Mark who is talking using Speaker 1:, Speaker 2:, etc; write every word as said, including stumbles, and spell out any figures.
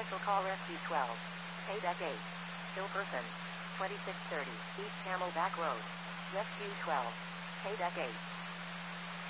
Speaker 1: Cancel call Rescue twelve. Payback eight. Still person. twenty-six thirty. East Camelback Road. Rescue twelve. Payback eight.